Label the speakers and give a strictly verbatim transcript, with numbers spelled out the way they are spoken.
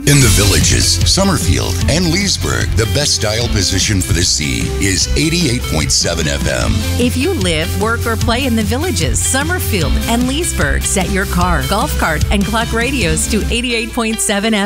Speaker 1: In the Villages, Summerfield, and Leesburg, the best dial position for the sea is eighty-eight point seven F M.
Speaker 2: If you live, work, or play in the Villages, Summerfield, and Leesburg, set your car, golf cart, and clock radios to eighty-eight point seven F M.